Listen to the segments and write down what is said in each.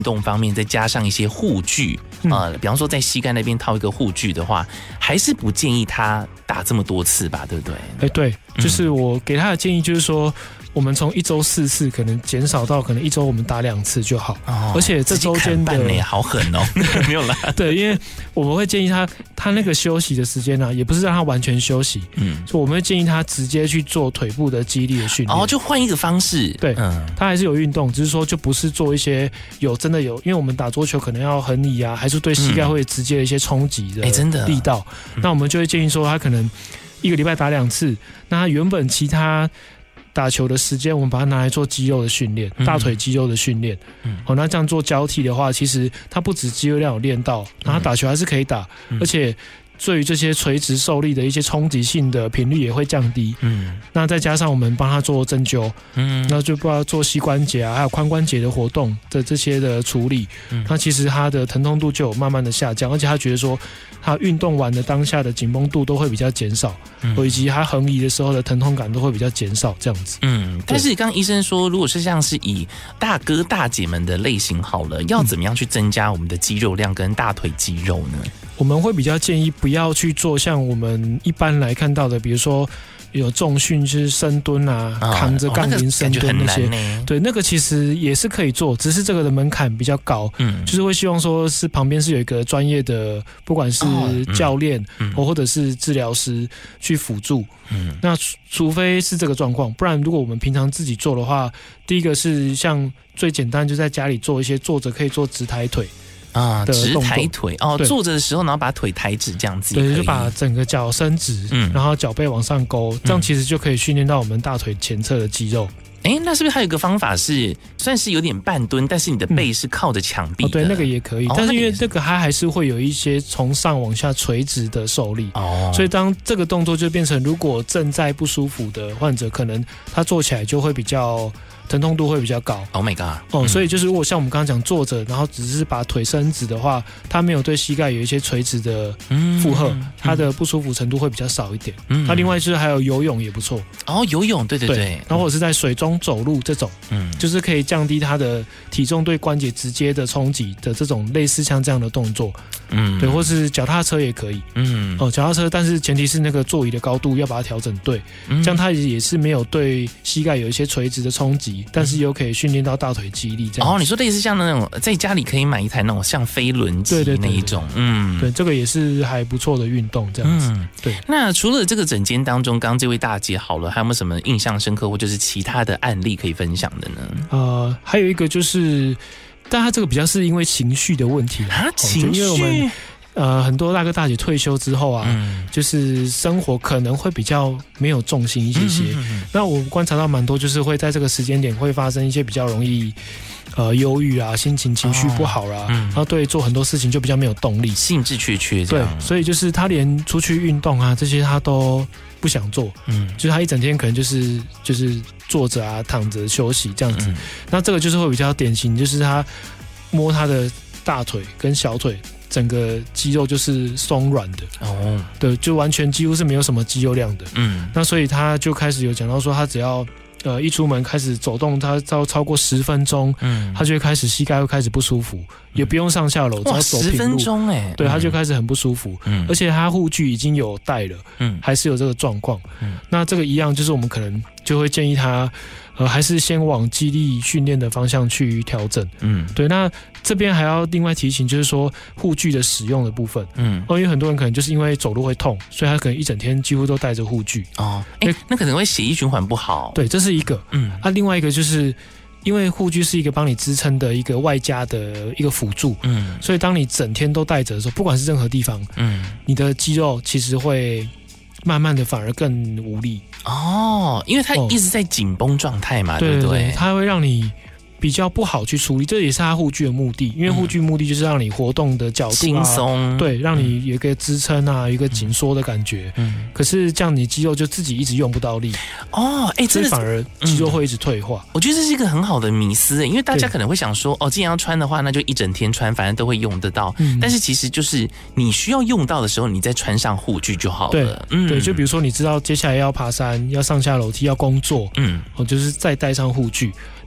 动方面再加上一些护具，比方说在膝盖那边套一个护具的话，还是不建议他打这么多次吧，对不对？ 对，就是我给他的建议就是说，我们从1周4次可能减少到可能1周我们打2次就好，而且这周间的好狠哦，没有啦。 对，因为我们会建议他那个休息的时间呢，也不是让他完全休息，所以我们会建议他直接去做腿部的肌力的训练， 就换一个方式。对， 他还是有运动，只是说就不是做一些真的有，因为我们打桌球可能要横移啊，还是对膝盖会直接的一些冲击的力道，那我们就会建议说他可能1个礼拜打2次，那他原本其他打球的时间，我们把它拿来做肌肉的训练，大腿肌肉的训练。那这样做交替的话，其实它不止肌肉量有练到，然后打球还是可以打，而且对于这些垂直受力的一些冲击性的频率也会降低。那再加上我们帮他做针灸，那就帮他做膝关节啊，还有髋关节的活动的这些的处理，那其实他的疼痛度就有慢慢的下降，而且他觉得说他运动完的当下的紧绷度都会比较减少，以及他横移的时候的疼痛感都会比较减少，这样子。 但是刚刚医生说，如果是像是以大哥大姐们的类型好了，要怎么样去增加我们的肌肉量跟大腿肌肉呢？ 我们会比较建议不要去做像我们一般来看到的，比如说有重训就是深蹲啊，扛着杠铃深蹲那些，对，那个其实也是可以做，只是这个的门槛比较高，就是会希望说是旁边是有一个专业的，不管是教练或者是治疗师去辅助。那除非是这个状况，不然如果我们平常自己做的话，第一个是像最简单就在家里做一些坐着可以做直抬腿。 直抬腿坐着的时候，然后把腿抬直这样子， 对，就把整个脚伸直，然后脚背往上勾，这样其实就可以训练到我们大腿前侧的肌肉。 那是不是还有一个方法是算是有点半蹲，但是你的背是靠着墙壁的？ 对，那个也可以，但是因为这个它还是会有一些从上往下垂直的受力，所以当这个动作就变成，如果正在不舒服的患者，可能他做起来就会比较疼痛度会比较高。 Oh my god！ 所以就是如果像我们刚刚讲坐着，然后只是把腿伸直的话，它没有对膝盖有一些垂直的负荷，它的不舒服程度会比较少一点。那另外就是还有游泳也不错。 游泳，对， 然后或者是在水中走路这种，就是可以降低它的体重对关节直接的冲击的这种类似像这样的动作。对，或是脚踏车也可以。脚踏车，但是前提是那个座椅的高度要把它调整对，这样它也是没有对膝盖有一些垂直的冲击。但是又可以训练到大腿肌力这样。 你说类似像那种在家里可以买一台那种像飞轮机那一种， 对，这个也是还不错的运动这样子。对。那除了这个诊间当中，刚刚这位大姐好了，还有没有什么印象深刻或者是其他的案例可以分享的呢？还有一个就是，但他这个比较是因为情绪的问题情绪， 因为我们。很多大哥大姐退休之后啊，就是生活可能会比较没有重心一些。那我观察到蛮多，就是会在这个时间点会发生一些比较容易忧郁啊，情绪不好啦，然后对做很多事情就比较没有动力， 兴致缺缺这样。 对，所以就是他连出去运动啊这些他都不想做，就是他一整天可能就是坐着啊躺着休息这样子。那这个就是会比较典型，就是他摸他的大腿跟小腿。整个肌肉就是松软的对，就完全几乎是没有什么肌肉量的。那所以他就开始有讲到说，他只要一出门开始走动，他超过10分钟，他就会开始膝盖会开始不舒服，也不用上下楼，只要走平路，10分钟对，他就开始很不舒服，而且他护具已经有戴了，还是有这个状况。那这个一样，就是我们可能就会建议他。还是先往肌力训练的方向去调整。对。那这边还要另外提醒，就是说护具的使用的部分。因为很多人可能就是因为走路会痛，所以他可能一整天几乎都带着护具。 那可能会血液循环不好。 对，这是一个。另外一个就是因为护具是一个帮你支撑的一个外加的一个辅助。所以当你整天都带着的时候，不管是任何地方，你的肌肉其实会慢慢的反而更无力。 因为它一直在紧绷状态嘛，对不对？ 它会让你比较不好去处理，这也是它护具的目的。因为护具目的就是让你活动的角度轻松， 对，让你有一个支撑啊，有一个紧缩的感觉。可是这样你肌肉就自己一直用不到力所以反而肌肉会一直退化。 我觉得这是一个很好的迷思，因为大家可能会想说，既然要穿的话，那就一整天穿，反正都会用得到。但是其实就是你需要用到的时候，你再穿上护具就好了。 对，就比如说你知道接下来要爬山、要上下楼梯、要工作，就是再带上护具。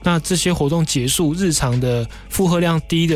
那这些活动结束，日常的负荷量低的